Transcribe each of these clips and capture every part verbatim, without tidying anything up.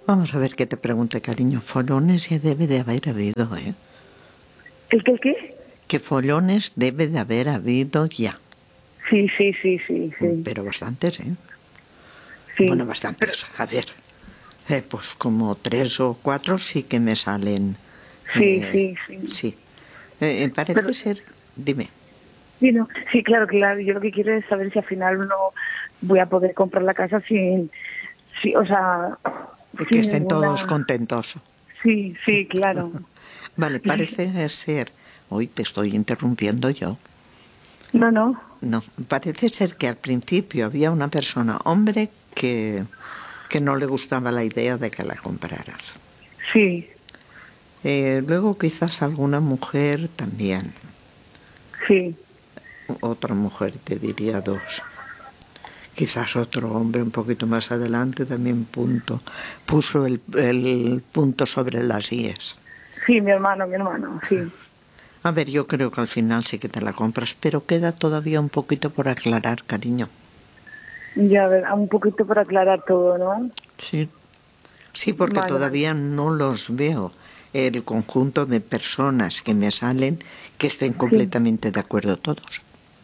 Vamos a ver qué te pregunte, cariño. Follones ya debe de haber habido, ¿eh? ¿El qué, el qué? Que follones debe de haber habido ya. Sí, sí, sí, sí, sí. Pero bastantes, ¿eh? Sí. Bueno, bastantes. A ver, eh, pues como tres o cuatro sí que me salen. Sí, Eh, sí, sí. Sí. Eh, parece Pero, ser... Dime. sí, no, sí, claro, claro. Yo lo que quiero es saber si al final no voy a poder comprar la casa sin, sí, o sea, Que sin estén todos ninguna. contentos. Sí, sí, claro. Vale, parece ser... Hoy te estoy interrumpiendo yo. No, no. No, parece ser que al principio había una persona, hombre, que, que no le gustaba la idea de que la compraras. Sí, Eh, luego quizás alguna mujer también. sí. Otra mujer, te diría dos. Quizás otro hombre un poquito más adelante también punto, puso el, el punto sobre las íes. Sí, mi hermano, mi hermano, sí. A ver, yo creo que al final sí que te la compras, pero queda todavía un poquito por aclarar, cariño. Ya, a ver, un poquito para aclarar todo, ¿no? Sí, sí, porque Vale, vale. todavía no los veo el conjunto de personas que me salen que estén Sí. completamente de acuerdo todos.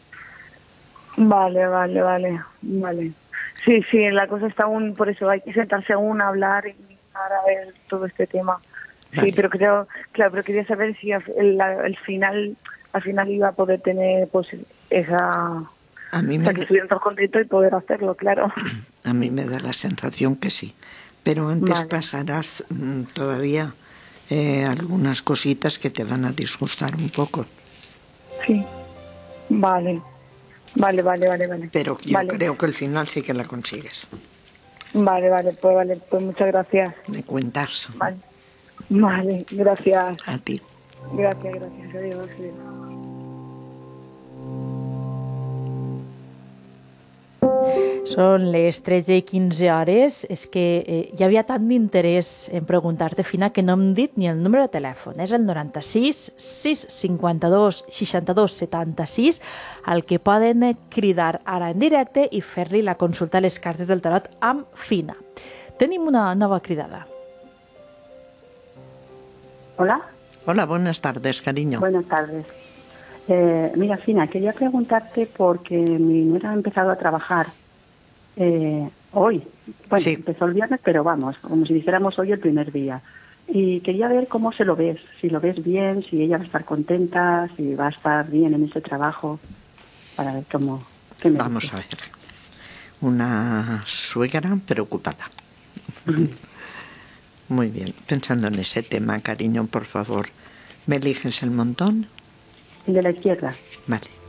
Vale, vale, vale, vale. Sí, sí, la cosa está aún, por eso hay que sentarse aún a hablar y para ver todo este tema. Sí, Vale. pero creo, claro, pero quería saber si al el, el final, al final iba a poder tener, pues, esa, A mí o me sea, que da, estuvieran todos contentos y poder hacerlo, claro. a mí me da la sensación que sí. Pero antes Vale, pasarás mmm, todavía eh, algunas cositas que te van a disgustar un poco. sí, vale, vale, vale, vale, vale, Pero yo vale, creo que al final sí que la consigues. vale, vale, pues vale, pues muchas gracias. Me cuentas. Vale, vale, gracias, A ti. gracias, gracias, adiós, adiós. Són les tretze i quinze hores. És que eh, hi havia tant d'interès en preguntar-te, Fina, que no hem dit ni el número de telèfon. És el noranta-sis sis cinquanta-dos seixanta-dos setanta-sis, al que poden cridar ara en directe i fer-li la consulta a les cartes del tarot amb Fina. Tenim una nova cridada. Hola. Hola, buenas tardes, cariño. Buenas tardes. Eh, mira, Fina, quería preguntarte porque mi nuera ha empezado a trabajar eh, hoy. Bueno, Sí. empezó el viernes, pero vamos, como si dijéramos hoy el primer día. Y quería ver cómo se lo ves, si lo ves bien, si ella va a estar contenta, si va a estar bien en ese trabajo, para ver cómo... ¿qué me Vamos dice? a ver. Una suegra preocupada. Muy bien. Pensando en ese tema, cariño, por favor, ¿me eliges el montón? El de la izquierda. Vale.